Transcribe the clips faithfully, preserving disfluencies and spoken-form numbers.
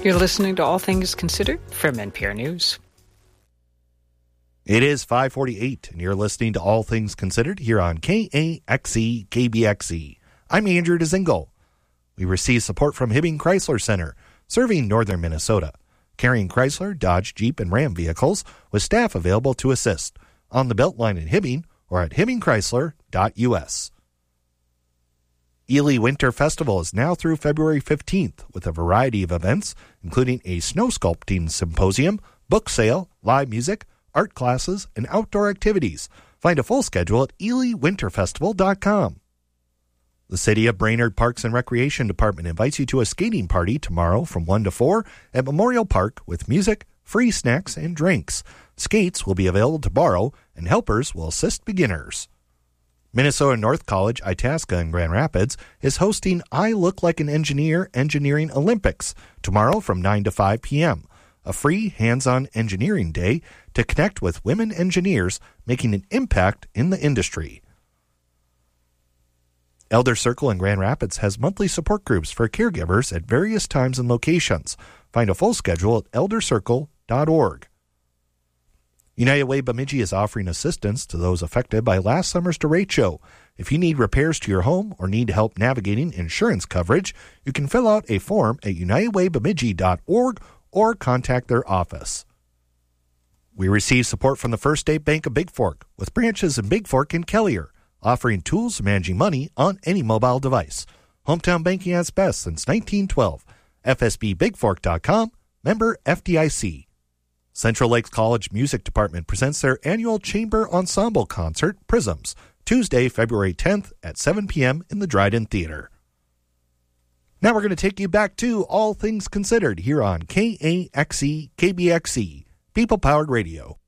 You're listening to All Things Considered from N P R News. It is five forty-eight, and you're listening to All Things Considered here on K A X E K B X E. I'm Andrew DeZingle. We receive support from Hibbing Chrysler Center, serving northern Minnesota, carrying Chrysler, Dodge, Jeep, and Ram vehicles with staff available to assist on the Beltline in Hibbing or at hibbing chrysler dot U S. Ely Winter Festival is now through February fifteenth with a variety of events, including a snow sculpting symposium, book sale, live music, art classes, and outdoor activities. Find a full schedule at ely winter festival dot com. The City of Brainerd Parks and Recreation Department invites you to a skating party tomorrow from one to four at Memorial Park with music, free snacks, and drinks. Skates will be available to borrow, and helpers will assist beginners. Minnesota North College Itasca in Grand Rapids is hosting I Look Like an Engineer Engineering Olympics tomorrow from nine to five p.m., a free hands-on engineering day to connect with women engineers making an impact in the industry. Elder Circle in Grand Rapids has monthly support groups for caregivers at various times and locations. Find a full schedule at elder circle dot org. United Way Bemidji is offering assistance to those affected by last summer's derecho. If you need repairs to your home or need help navigating insurance coverage, you can fill out a form at united way bemidji dot org or contact their office. We receive support from the First State Bank of Big Fork, with branches in Big Fork and Kelliher, offering tools for managing money on any mobile device. Hometown banking at its best since nineteen twelve. F S B big fork dot com, member F D I C. Central Lakes College Music Department presents their annual Chamber Ensemble concert, Prisms, Tuesday, February tenth at seven p.m. in the Dryden Theater. Now we're going to take you back to All Things Considered here on K A X E K B X E, People-Powered Radio.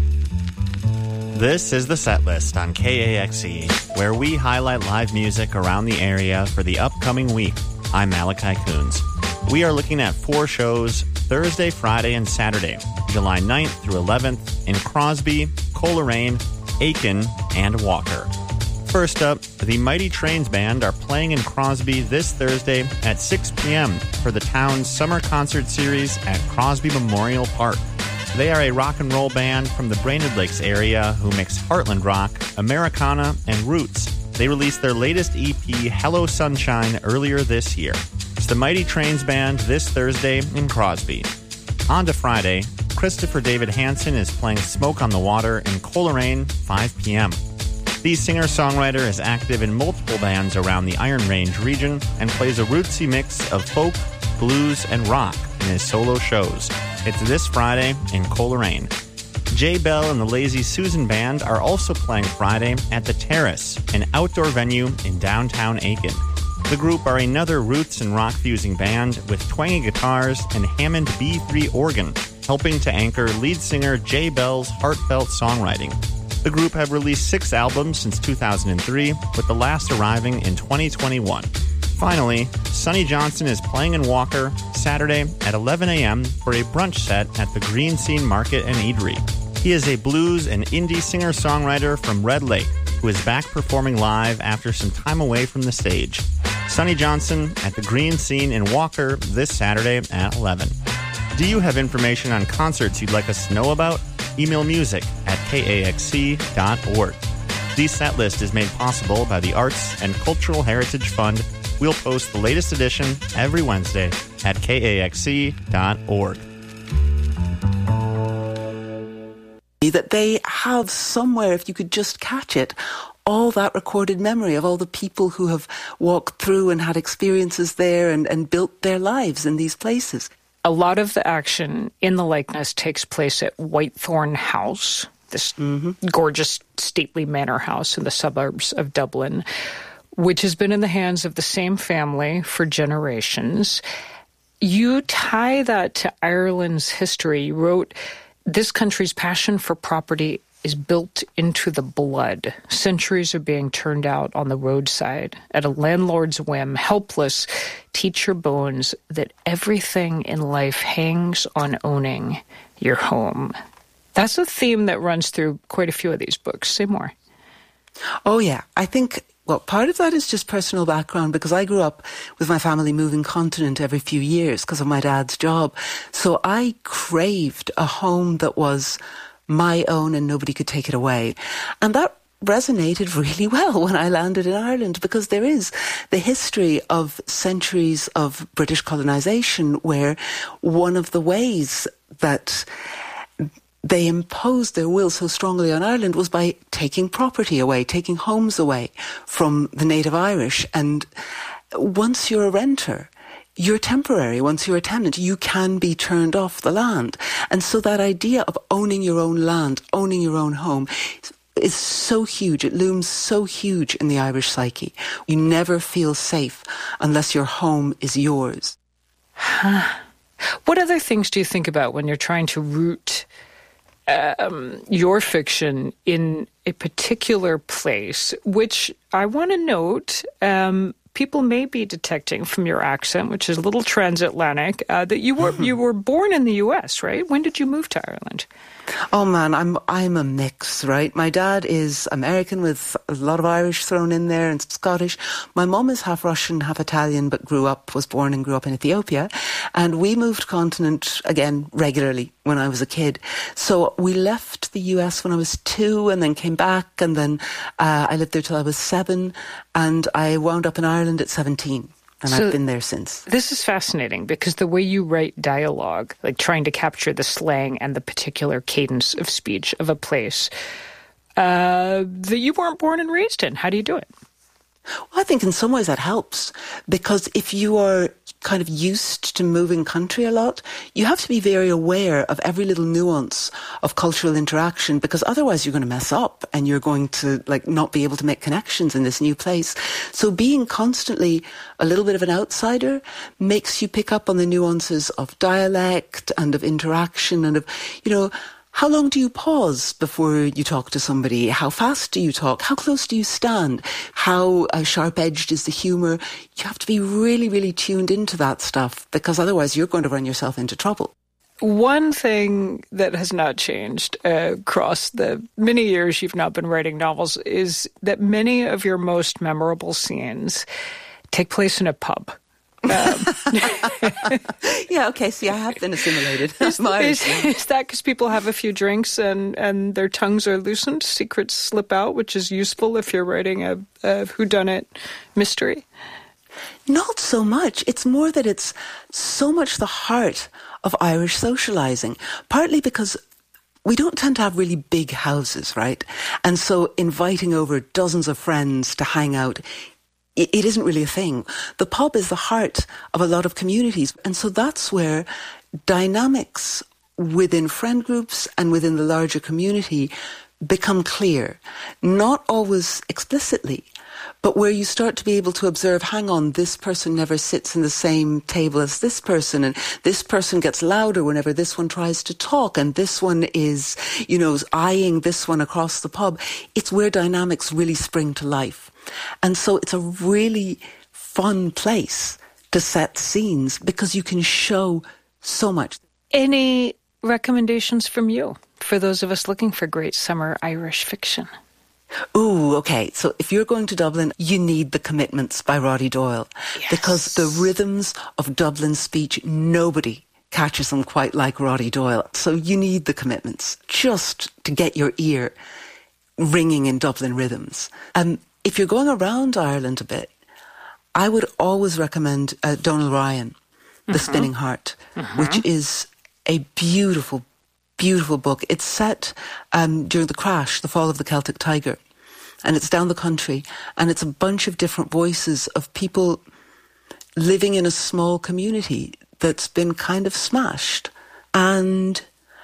This is the set list on K A X E, where we highlight live music around the area for the upcoming week. I'm Malachi Coons. We are looking at four shows Thursday, Friday, and Saturday, July ninth through eleventh in Crosby, Coleraine, Aiken, and Walker. First up, the Mighty Trains Band are playing in Crosby this Thursday at six p.m. for the town's summer concert series at Crosby Memorial Park. They are a rock and roll band from the Brainerd Lakes area who mix Heartland rock, Americana, and roots. They released their latest E P, Hello Sunshine, earlier this year. It's the Mighty Trains Band this Thursday in Crosby. On to Friday, Christopher David Hansen is playing Smoke on the Water in Coleraine, five p.m. The singer-songwriter is active in multiple bands around the Iron Range region and plays a rootsy mix of folk, blues, and rock in his solo shows. It's this Friday in Coleraine. Jay Bell and the Lazy Susan Band are also playing Friday at The Terrace, an outdoor venue in downtown Aiken. The group are another roots and rock-fusing band with twangy guitars and Hammond B three organ, helping to anchor lead singer Jay Bell's heartfelt songwriting. The group have released six albums since two thousand three, with the last arriving in twenty twenty-one. Finally, Sonny Johnson is playing in Walker Saturday at eleven a.m. for a brunch set at the Green Scene Market and Eatery. He is a blues and indie singer-songwriter from Red Lake who is back performing live after some time away from the stage. Sonny Johnson at the Green Scene in Walker this Saturday at eleven. Do you have information on concerts you'd like us to know about? Email music at k a x c dot org. The set list is made possible by the Arts and Cultural Heritage Fund. We'll post the latest edition every Wednesday at k a x c dot org. That they have somewhere, if you could just catch it, all that recorded memory of all the people who have walked through and had experiences there and, and built their lives in these places. A lot of the action in the likeness takes place at Whitethorn House, this mm-hmm. gorgeous, stately manor house in the suburbs of Dublin, which has been in the hands of the same family for generations. You tie that to Ireland's history. You wrote, "This country's passion for property is built into the blood. Centuries are being turned out on the roadside at a landlord's whim, helpless. Teach your bones that everything in life hangs on owning your home." That's a theme that runs through quite a few of these books. Say more. Oh, yeah. I think Well, part of that is just personal background, because I grew up with my family moving continent every few years because of my dad's job. So I craved a home that was my own and nobody could take it away. And that resonated really well when I landed in Ireland, because there is the history of centuries of British colonisation where one of the ways that they imposed their will so strongly on Ireland was by taking property away, taking homes away from the native Irish. And once you're a renter, you're temporary. Once you're a tenant, you can be turned off the land. And so that idea of owning your own land, owning your own home, is so huge. It looms so huge in the Irish psyche. You never feel safe unless your home is yours. Huh. What other things do you think about when you're trying to root Um, your fiction in a particular place, which I want to note, um, people may be detecting from your accent, which is a little transatlantic, uh, that you were you were born in the U S, right? When did you move to Ireland? Oh man, I'm I'm a mix, right? My dad is American with a lot of Irish thrown in there and Scottish. My mum is half Russian, half Italian, but grew up, was born and grew up in Ethiopia. And we moved continent again regularly when I was a kid. So we left the U S when I was two and then came back, and then uh, I lived there till I was seven, and I wound up in Ireland at seventeen. And so I've been there since. This is fascinating, because the way you write dialogue, like trying to capture the slang and the particular cadence of speech of a place uh, that you weren't born and raised in. How do you do it? Well, I think in some ways that helps, because if you are kind of used to moving country a lot, you have to be very aware of every little nuance of cultural interaction, because otherwise you're going to mess up and you're going to like not be able to make connections in this new place. So being constantly a little bit of an outsider makes you pick up on the nuances of dialect and of interaction and of, you know, how long do you pause before you talk to somebody? How fast do you talk? How close do you stand? How uh, sharp-edged is the humour? You have to be really, really tuned into that stuff, because otherwise you're going to run yourself into trouble. One thing that has not changed uh, across the many years you've now been writing novels is that many of your most memorable scenes take place in a pub. Um. Yeah, okay, see, I have been assimilated. Is, is, is that because people have a few drinks and, and their tongues are loosened, secrets slip out, which is useful if you're writing a, a whodunit mystery? Not so much. It's more that it's so much the heart of Irish socialising, partly because we don't tend to have really big houses, right? And so inviting over dozens of friends to hang out, it isn't really a thing. The pub is the heart of a lot of communities. And so that's where dynamics within friend groups and within the larger community become clear. Not always explicitly, but where you start to be able to observe, hang on, this person never sits in the same table as this person, and this person gets louder whenever this one tries to talk, and this one is, you know, eyeing this one across the pub. It's where dynamics really spring to life. And so it's a really fun place to set scenes, because you can show so much. Any recommendations from you for those of us looking for great summer Irish fiction? Ooh, okay. So if you're going to Dublin, you need The Commitments by Roddy Doyle. Yes. Because the rhythms of Dublin speech, nobody catches them quite like Roddy Doyle. So you need The Commitments just to get your ear ringing in Dublin rhythms. Um, if you're going around Ireland a bit, I would always recommend uh, Donal Ryan, The mm-hmm. Spinning Heart, mm-hmm. which is a beautiful, beautiful book. It's set um, during the crash, the fall of the Celtic Tiger, and it's down the country, and it's a bunch of different voices of people living in a small community that's been kind of smashed. And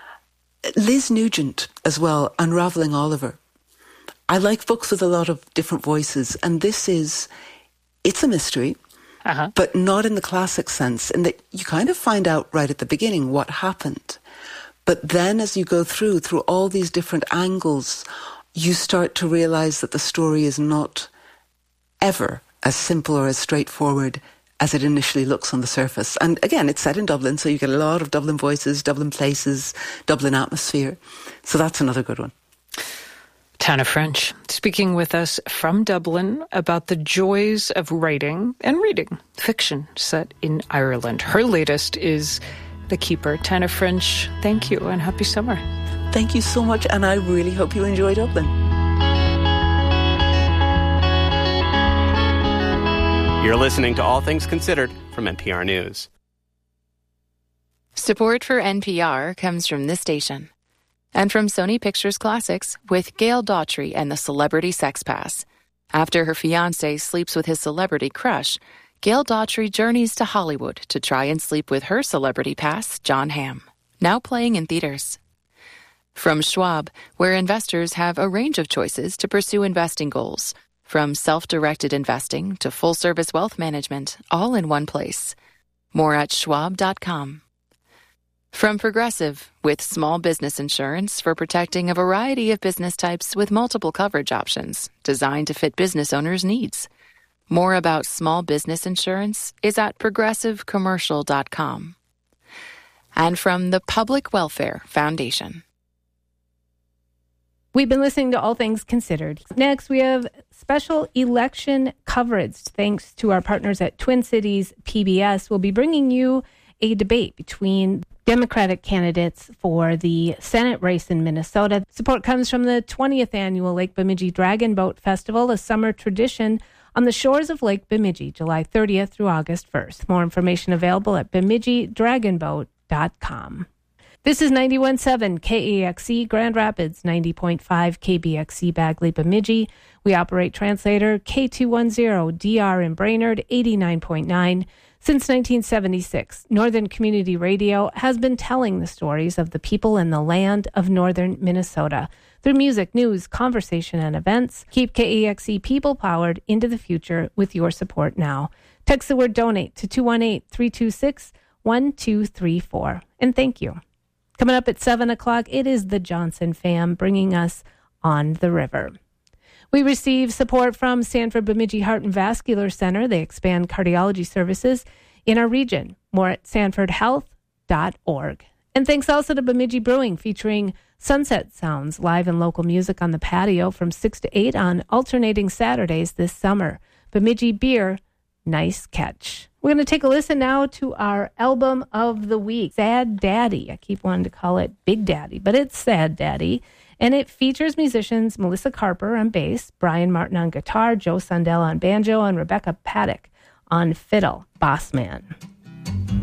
Liz Nugent as well, Unravelling Oliver. I like books with a lot of different voices, and this is, it's a mystery, uh-huh. but not in the classic sense, in that you kind of find out right at the beginning what happened. But then as you go through, through all these different angles, you start to realise that the story is not ever as simple or as straightforward as it initially looks on the surface. And again, it's set in Dublin, so you get a lot of Dublin voices, Dublin places, Dublin atmosphere. So that's another good one. Tana French, speaking with us from Dublin about the joys of writing and reading fiction set in Ireland. Her latest is The Keeper. Tana French, thank you and happy summer. Thank you so much, and I really hope you enjoy Dublin. You're listening to All Things Considered from N P R News. Support for N P R comes from this station. And from Sony Pictures Classics with Gail Daughtry and the Celebrity Sex Pass. After her fiancé sleeps with his celebrity crush, Gail Daughtry journeys to Hollywood to try and sleep with her celebrity pass, Jon Hamm. Now playing in theaters. From Schwab, where investors have a range of choices to pursue investing goals. From self-directed investing to full-service wealth management, all in one place. More at schwab dot com. From Progressive, with small business insurance for protecting a variety of business types with multiple coverage options designed to fit business owners' needs. More about small business insurance is at progressive commercial dot com. And from the Public Welfare Foundation. We've been listening to All Things Considered. Next, we have special election coverage. Thanks to our partners at Twin Cities P B S, we'll be bringing you a debate between Democratic candidates for the Senate race in Minnesota. Support comes from the twentieth annual Lake Bemidji Dragon Boat Festival, a summer tradition on the shores of Lake Bemidji, July thirtieth through August first. More information available at bemidji dragon boat dot com. This is ninety-one point seven K A X E Grand Rapids, ninety point five K B X C Bagley Bemidji. We operate translator K two ten D R in Brainerd, eighty-nine point nine. Since nineteen seventy-six, Northern Community Radio has been telling the stories of the people and the land of northern Minnesota. Through music, news, conversation, and events, keep K A X E people-powered into the future with your support now. Text the word DONATE to two one eight, three two six, one two three four. And thank you. Coming up at seven o'clock, it is the Johnson fam bringing us On the River. We receive support from Sanford Bemidji Heart and Vascular Center. They expand cardiology services in our region. More at sanford health dot org. And thanks also to Bemidji Brewing, featuring Sunset Sounds, live and local music on the patio from six to eight on alternating Saturdays this summer. Bemidji Beer, nice catch. We're going to take a listen now to our album of the week, Sad Daddy. I keep wanting to call it Big Daddy, but it's Sad Daddy. And it features musicians Melissa Carper on bass, Brian Martin on guitar, Joe Sundell on banjo, and Rebecca Paddock on fiddle. Boss Man.